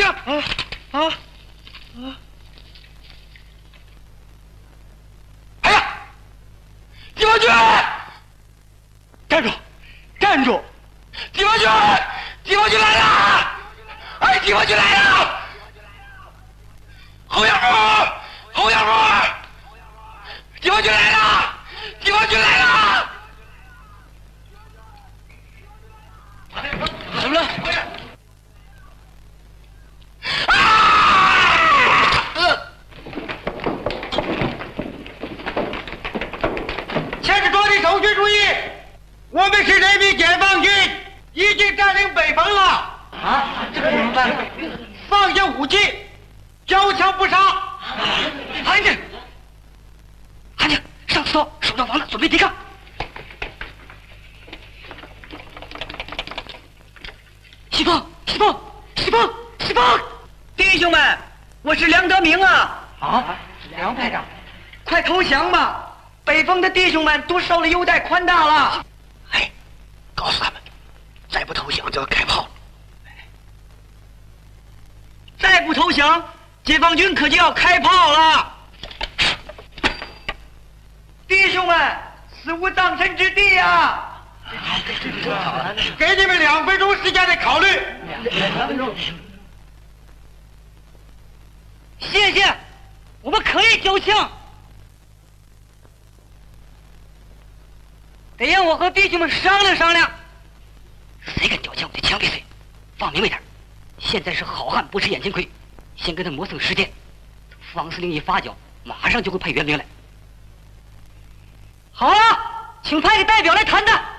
啊啊啊！哎呀，地方军！站住！站住！地方军！地方军来了！哎，地方军来了！侯养虎！侯养虎！地方军来了！地方军来了！怎么了？前是庄的守军注意，我们是人民解放军，已经占领北方了。啊，这可怎么办？放下武器，交枪不杀。安静，安静，上刺刀，守上房子，准备抵抗。西风，西风，西风，西风！弟兄们，我是梁德明啊！啊，梁排长，快投降吧！北方的弟兄们都受了优待宽大了。哎，告诉他们，再不投降就要开炮了。再不投降，解放军可就要开炮了。弟兄们，死无葬身之地啊！给你们2分钟时间来考虑。2分钟。谢谢，我们可以交枪。得让我和弟兄们商量商量。谁敢缴枪，我就枪毙谁。放明白点，现在是好汉不吃眼前亏，先跟他磨蹭时间。方司令一发脚，马上就会派援兵来。好了，请派个代表来谈谈。